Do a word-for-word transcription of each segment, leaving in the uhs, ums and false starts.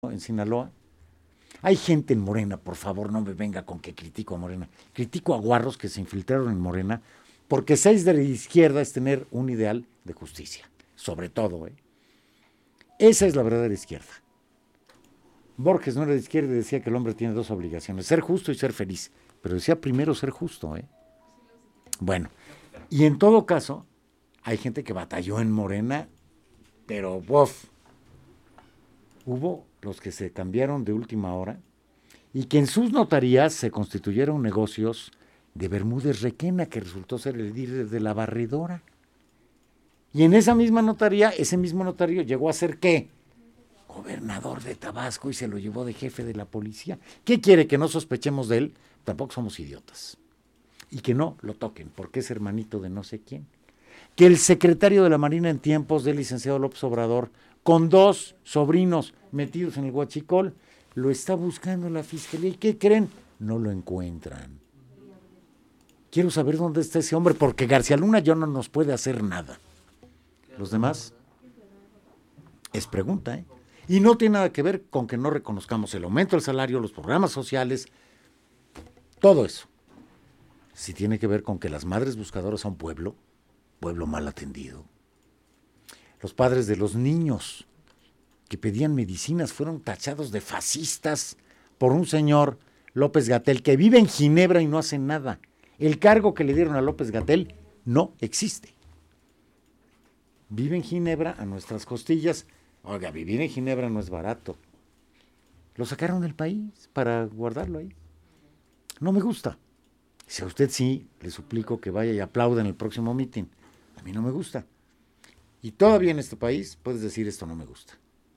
en Sinaloa. Hay gente en Morena, por favor, no me venga con que critico a Morena. Critico a guarros que se infiltraron en Morena, porque seis de la izquierda es tener un ideal de justicia, sobre todo. ¿eh? Esa es la verdadera izquierda. Borges no era de izquierda y decía que el hombre tiene dos obligaciones, ser justo y ser feliz. Pero decía primero ser justo. ¿eh? Bueno, y en todo caso, hay gente que batalló en Morena, pero ¡bof! Hubo los que se cambiaron de última hora y que en sus notarías se constituyeron negocios de Bermúdez Requena, que resultó ser el líder de la barredora. Y en esa misma notaría, ese mismo notario llegó a ser ¿qué? Gobernador de Tabasco y se lo llevó de jefe de la policía. ¿Qué quiere? ¿Que no sospechemos de él? Tampoco somos idiotas. Y que no lo toquen, porque es hermanito de no sé quién. Que el secretario de la Marina en tiempos del licenciado López Obrador, con dos sobrinos metidos en el huachicol, lo está buscando la fiscalía. ¿Y qué creen? No lo encuentran. Quiero saber dónde está ese hombre, porque García Luna ya no nos puede hacer nada. Los demás, es pregunta, ¿eh? Y no tiene nada que ver con que no reconozcamos el aumento del salario, los programas sociales, todo eso. Sí tiene que ver con que las madres buscadoras a un pueblo, pueblo mal atendido. Los padres de los niños que pedían medicinas fueron tachados de fascistas por un señor, López-Gatell, que vive en Ginebra y no hace nada. El cargo que le dieron a López-Gatell no existe. Vive en Ginebra a nuestras costillas. Oiga, vivir en Ginebra no es barato. Lo sacaron del país para guardarlo ahí. No me gusta. Si a usted sí, le suplico que vaya y aplauda en el próximo mitin. A mí no me gusta. Y todavía en este país puedes decir esto no me gusta.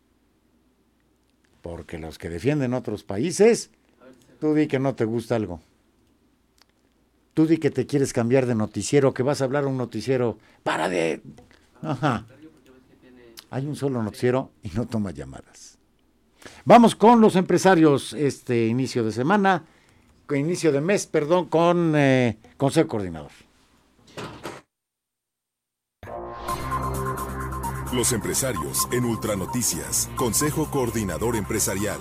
Porque los que defienden otros países, tú di que no te gusta algo. Tú di que te quieres cambiar de noticiero, que vas a hablar a un noticiero. ¡Para de! Ajá. Hay un solo noticiero y no toma llamadas. Vamos con los empresarios este inicio de semana, inicio de mes, perdón, con eh, Consejo Coordinador. Los empresarios en Ultranoticias, Consejo Coordinador Empresarial.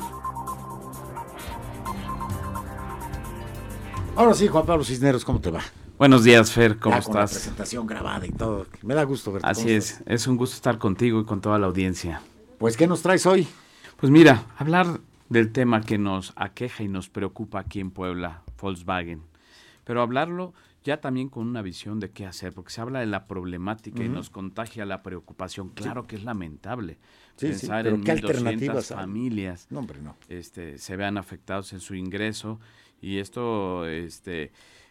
Ahora sí, Juan Pablo Cisneros, ¿cómo te va? Buenos días, Fer, ¿cómo ya estás? Con la presentación grabada y todo. Me da gusto verte. Así es, estás? es un gusto estar contigo y con toda la audiencia. Pues, ¿qué nos traes hoy? Pues mira, hablar del tema que nos aqueja y nos preocupa aquí en Puebla, Volkswagen. Pero hablarlo ya también con una visión de qué hacer, porque se habla de la problemática uh-huh. y nos contagia la preocupación. Claro sí. que es lamentable sí, pensar sí, en mil doscientas familias no, hombre, no. este, se vean afectados en su ingreso y esto este,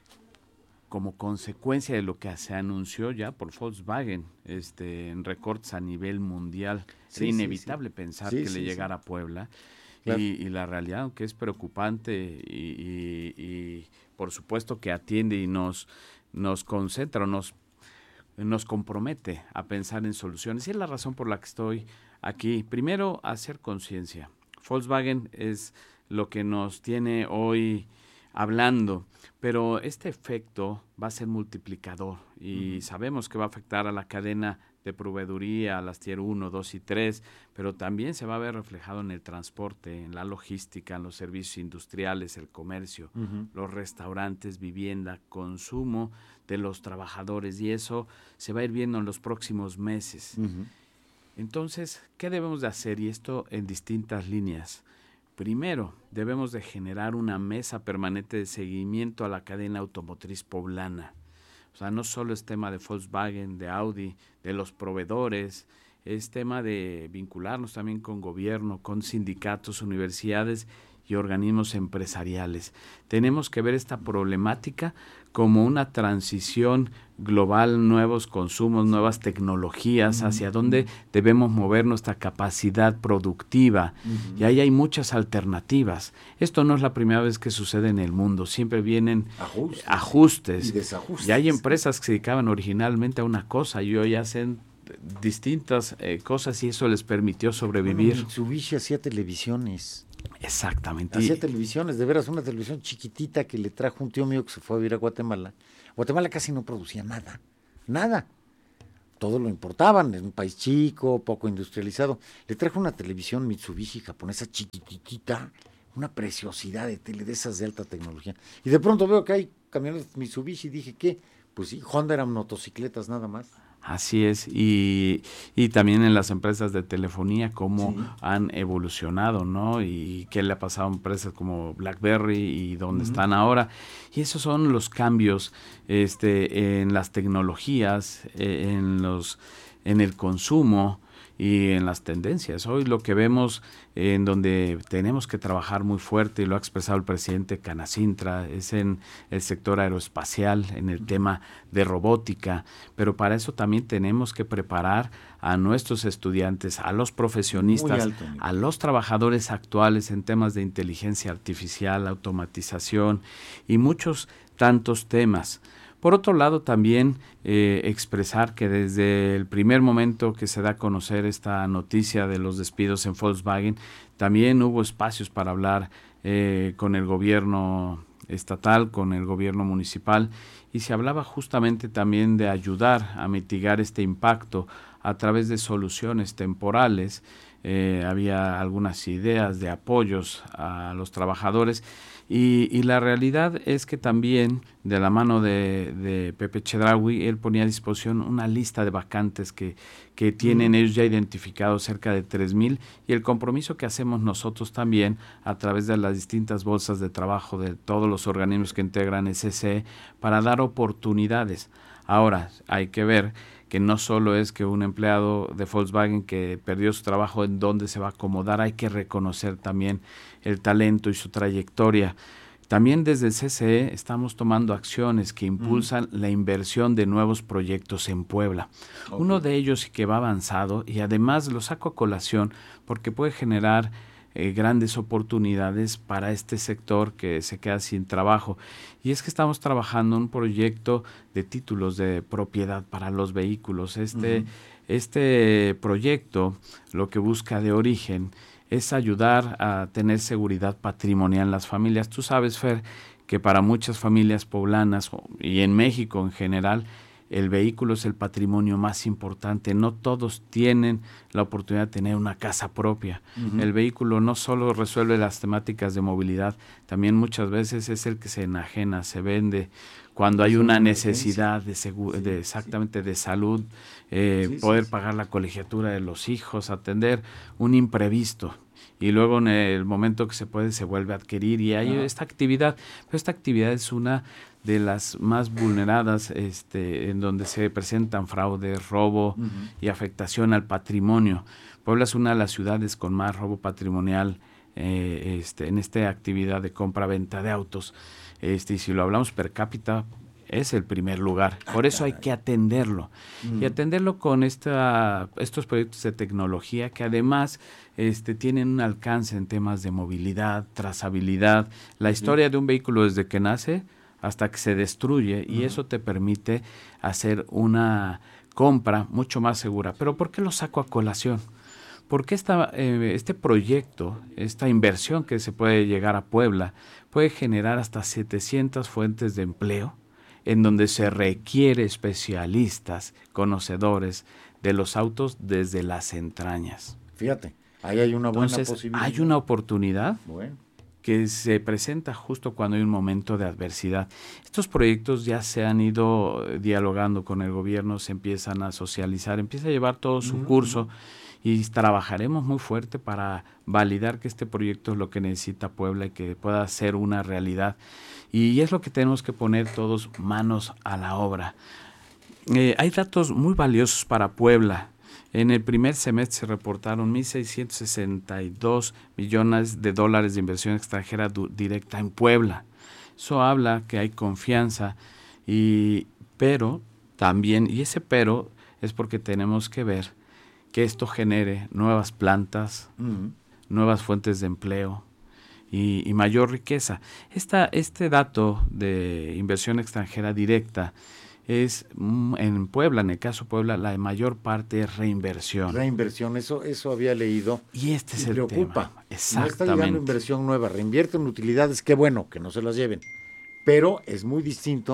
como consecuencia de lo que se anunció ya por Volkswagen este, en recortes a nivel mundial. Sí, es inevitable sí, sí. pensar sí, que sí, le llegara sí. a Puebla. Claro. Y, y la realidad, aunque es preocupante y, y, y por supuesto que atiende y nos, nos concentra, nos, nos compromete a pensar en soluciones. Y es la razón por la que estoy aquí. Primero, hacer conciencia. Volkswagen es lo que nos tiene hoy hablando, pero este efecto va a ser multiplicador y uh-huh. sabemos que va a afectar a la cadena de proveeduría, a las tier uno, dos y tres, pero también se va a ver reflejado en el transporte, en la logística, en los servicios industriales, el comercio, uh-huh. los restaurantes, vivienda, consumo de los trabajadores, y eso se va a ir viendo en los próximos meses. Uh-huh. Entonces, ¿qué debemos de hacer? Y esto en distintas líneas. Primero, debemos de generar una mesa permanente de seguimiento a la cadena automotriz poblana. O sea, no solo es tema de Volkswagen, de Audi, de los proveedores, es tema de vincularnos también con gobierno, con sindicatos, universidades y organismos empresariales. Tenemos que ver esta problemática como una transición global, nuevos consumos, nuevas tecnologías, uh-huh. hacia dónde debemos mover nuestra capacidad productiva. Uh-huh. Y ahí hay muchas alternativas. Esto no es la primera vez que sucede en el mundo. Siempre vienen ajustes, ajustes. Y desajustes. Y hay empresas que se dedicaban originalmente a una cosa y hoy hacen distintas eh, cosas y eso les permitió sobrevivir. Bueno, Mitsubishi hacía televisiones. Exactamente. Hacía televisiones, de veras, una televisión chiquitita que le trajo un tío mío que se fue a vivir a Guatemala. Guatemala casi no producía nada, nada. todo lo importaban, es un país chico, poco industrializado. Le trajo una televisión Mitsubishi japonesa chiquitita, una preciosidad de tele, de esas de alta tecnología. Y de pronto veo que hay camionetas Mitsubishi, dije, ¿qué? Pues sí, Honda eran motocicletas nada más. Así es, y, y también en las empresas de telefonía, cómo Sí. han evolucionado, ¿no? Y qué le ha pasado a empresas como BlackBerry y dónde uh-huh. están ahora. Y esos son los cambios este, en las tecnologías, en, los, en el consumo y en las tendencias. Hoy lo que vemos eh, en donde tenemos que trabajar muy fuerte, y lo ha expresado el presidente Canacintra, es en el sector aeroespacial, en el tema de robótica, pero para eso también tenemos que preparar a nuestros estudiantes, a los profesionistas, a los trabajadores actuales en temas de inteligencia artificial, automatización y muchos tantos temas. Por otro lado, también eh, expresar que desde el primer momento que se da a conocer esta noticia de los despidos en Volkswagen, también hubo espacios para hablar eh, con el gobierno estatal, con el gobierno municipal, y se hablaba justamente también de ayudar a mitigar este impacto a través de soluciones temporales. Eh, había algunas ideas de apoyos a los trabajadores. Y, y la realidad es que también, de la mano de, de Pepe Chedraui, él ponía a disposición una lista de vacantes que, que tienen mm. ellos ya identificados, cerca de tres mil, y el compromiso que hacemos nosotros también a través de las distintas bolsas de trabajo de todos los organismos que integran S C E para dar oportunidades. Ahora, hay que ver que no solo es que un empleado de Volkswagen que perdió su trabajo en dónde se va a acomodar, hay que reconocer también el talento y su trayectoria. También desde el C C E estamos tomando acciones que impulsan mm. la inversión de nuevos proyectos en Puebla. Okay. Uno de ellos que va avanzado, y además lo saco a colación porque puede generar Eh, grandes oportunidades para este sector que se queda sin trabajo. Y es que estamos trabajando un proyecto de títulos de propiedad para los vehículos. Este, uh-huh. este proyecto lo que busca de origen es ayudar a tener seguridad patrimonial en las familias. Tú sabes, Fer, que para muchas familias poblanas y en México en general, el vehículo es el patrimonio más importante. No todos tienen la oportunidad de tener una casa propia. Uh-huh. El vehículo no solo resuelve las temáticas de movilidad, también muchas veces es el que se enajena, se vende cuando hay una necesidad de, segu- sí, de exactamente sí. de salud, eh, sí, poder sí, pagar sí. la colegiatura de los hijos, atender un imprevisto. Y luego en el momento que se puede se vuelve a adquirir y hay ah. esta actividad. Pero esta actividad es una de las más vulneradas, este, en donde se presentan fraudes, robo uh-huh. y afectación al patrimonio. Puebla es una de las ciudades con más robo patrimonial eh, este, en esta actividad de compra-venta de autos. Este, y si lo hablamos per cápita, es el primer lugar. Por eso hay que atenderlo. Mm. Y atenderlo con esta, estos proyectos de tecnología que además este, tienen un alcance en temas de movilidad, trazabilidad, la historia mm. de un vehículo desde que nace hasta que se destruye, mm. y eso te permite hacer una compra mucho más segura. Pero ¿por qué lo saco a colación? Porque esta, eh, este proyecto, esta inversión que se puede llegar a Puebla, puede generar hasta setecientas fuentes de empleo, en donde se requiere especialistas, conocedores de los autos desde las entrañas. Fíjate, ahí hay una buena Entonces, posibilidad. Hay una oportunidad bueno. que se presenta justo cuando hay un momento de adversidad. Estos proyectos ya se han ido dialogando con el gobierno, se empiezan a socializar, empieza a llevar todo su uh-huh. curso, y trabajaremos muy fuerte para validar que este proyecto es lo que necesita Puebla y que pueda ser una realidad. Y es lo que tenemos que poner todos manos a la obra. Eh, hay datos muy valiosos para Puebla. En el primer semestre se reportaron mil seiscientos sesenta y dos millones de dólares de inversión extranjera du- directa en Puebla. Eso habla que hay confianza, y pero también, y ese pero es porque tenemos que ver que esto genere nuevas plantas, uh-huh. nuevas fuentes de empleo y, y mayor riqueza. Esta, este dato de inversión extranjera directa es mm, en Puebla, en el caso de Puebla, la mayor parte es reinversión. Reinversión, eso, eso había leído. Y este es y el preocupa. tema. Exactamente. No está llegando inversión nueva, reinvierten utilidades, qué bueno, que no se las lleven. Pero es muy distinto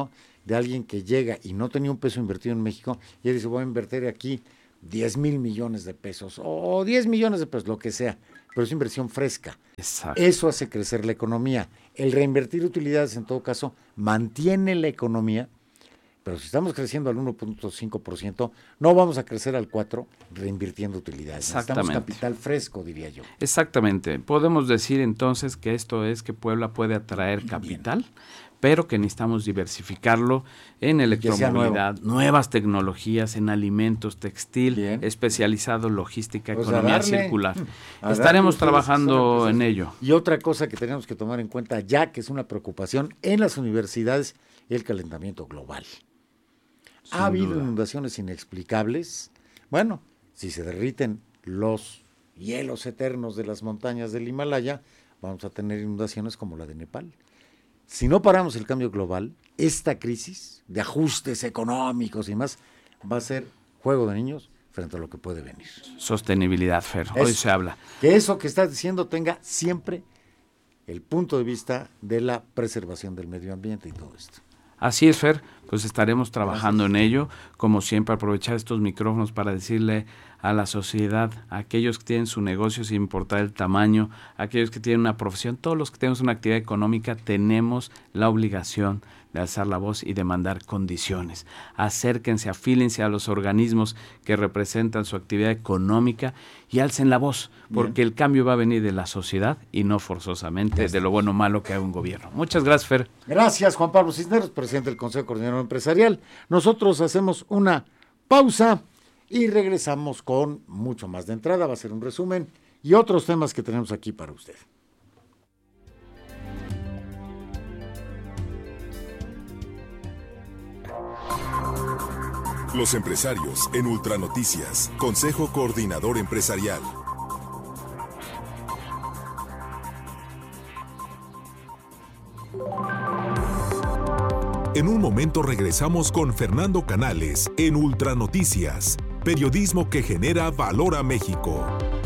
de alguien que llega y no tenía un peso invertido en México y él dice, voy a invertir aquí diez mil millones de pesos o diez millones de pesos, lo que sea, pero es inversión fresca. Exacto. Eso hace crecer la economía. El reinvertir utilidades, en todo caso, mantiene la economía, pero si estamos creciendo al uno punto cinco por ciento, no vamos a crecer al cuatro por ciento reinvirtiendo utilidades. Necesitamos capital fresco, diría yo. Exactamente. Podemos decir entonces que esto es que Puebla puede atraer capital, bien, pero que necesitamos diversificarlo en electromovilidad, nuevas tecnologías, en alimentos, textil, bien, especializado, logística, pues economía darle, circular. Estaremos trabajando en ello. Y otra cosa que tenemos que tomar en cuenta ya, que es una preocupación en las universidades, el calentamiento global. Sin ha habido duda. Inundaciones inexplicables. Bueno, si se derriten los hielos eternos de las montañas del Himalaya, vamos a tener inundaciones como la de Nepal. Si no paramos el cambio global, esta crisis de ajustes económicos y más va a ser juego de niños frente a lo que puede venir. Sostenibilidad, Fer, hoy se habla. Que eso que estás diciendo tenga siempre el punto de vista de la preservación del medio ambiente y todo esto. Así es, Fer, pues estaremos trabajando Gracias. En ello, como siempre aprovechar estos micrófonos para decirle a la sociedad, a aquellos que tienen su negocio sin importar el tamaño, a aquellos que tienen una profesión, todos los que tenemos una actividad económica, tenemos la obligación de alzar la voz y demandar condiciones. Acérquense, afílense a los organismos que representan su actividad económica y alcen la voz, porque Bien. El cambio va a venir de la sociedad y no forzosamente de lo bueno o malo que haga un gobierno. Muchas gracias, Fer. Gracias, Juan Pablo Cisneros, presidente del Consejo Coordinador Empresarial. Nosotros hacemos una pausa y regresamos con mucho más de entrada. Va a ser un resumen y otros temas que tenemos aquí para usted. Los empresarios en Ultranoticias, Consejo Coordinador Empresarial. En un momento regresamos con Fernando Canales en Ultranoticias, periodismo que genera valor a México.